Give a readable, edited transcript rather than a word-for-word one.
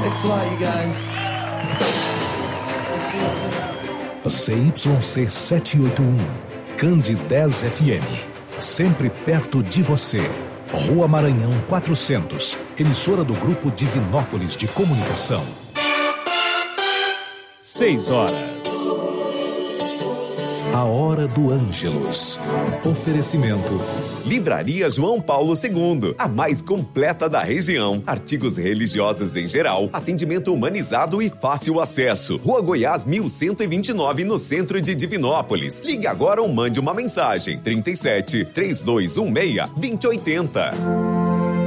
Thanks a lot, you guys. CYC 781, Candi 10 FM. Sempre perto de você. Rua Maranhão 400. Emissora do Grupo Divinópolis de Comunicação. 6 horas. A Hora do Ângelus. Oferecimento. Livraria João Paulo II, a mais completa da região. Artigos religiosos em geral, atendimento humanizado e fácil acesso. Rua Goiás 1129, no centro de Divinópolis. Ligue agora ou mande uma mensagem. 37 3216 2080.